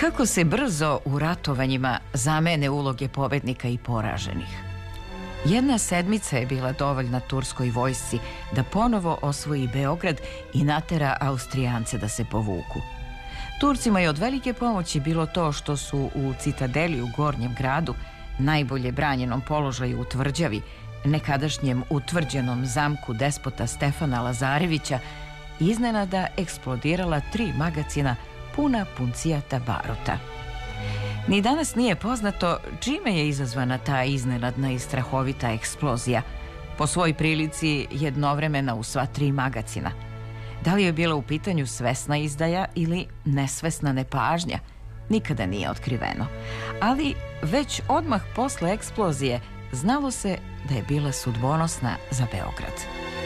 Kako se brzo u ratovanjima zamene uloge pobednika i poraženih. Jedna sedmica je bila dovoljna turskoj vojsci da ponovo osvoji Beograd i natera Austrijance da se povuku. Turcima je od velike pomoći bilo to što su u citadeli u Gornjem gradu, najbolje branjenom položaju u tvrđavi, nekadašnjem utvrđenom zamku despota Stefana Lazarevića, iznenada eksplodirala 3 magacina puna puncijata baruta. Ni danas nije poznato čime je izazvana ta iznenadna i strahovita eksplozija, po svoj prilici jednovremena u sva 3 magacina. Da li je bila u pitanju svesna izdaja ili nesvesna nepažnja, nikada nije otkriveno. Ali već odmah posle eksplozije znalo se da je bila sudbonosna za Beograd.